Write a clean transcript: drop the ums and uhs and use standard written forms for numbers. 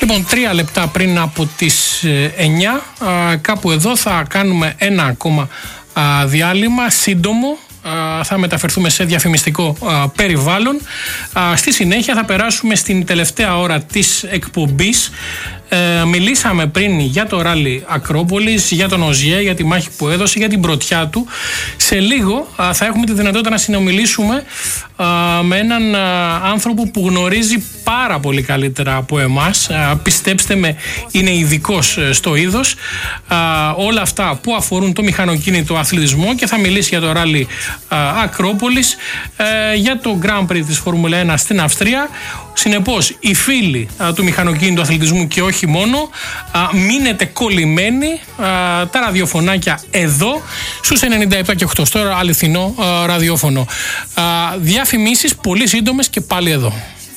Λοιπόν, 3 λεπτά πριν από τις 9, κάπου εδώ θα κάνουμε ένα ακόμα διάλειμμα σύντομο. Θα μεταφερθούμε σε διαφημιστικό περιβάλλον. Στη συνέχεια θα περάσουμε στην τελευταία ώρα της εκπομπής. Μιλήσαμε πριν για το ράλι Ακρόπολης, για τον Οζιέ, για τη μάχη που έδωσε, για την πρωτιά του. Σε λίγο θα έχουμε τη δυνατότητα να συνομιλήσουμε με έναν άνθρωπο που γνωρίζει πάρα πολύ καλύτερα από εμάς. Πιστέψτε με, είναι ειδικός στο είδος. Όλα αυτά που αφορούν το μηχανοκίνητο αθλητισμό, και θα μιλήσει για το ράλι Ακρόπολης, για το Grand Prix της Φόρμουλα 1 στην Αυστρία. Συνεπώς, οι φίλοι του μηχανοκίνητου αθλητισμού και όχι μόνο, μείνετε κολλημένοι, τα ραδιοφωνάκια εδώ στους 97 και 8, στο αληθινό ραδιόφωνο. Διαφημίσεις πολύ σύντομες και πάλι εδώ.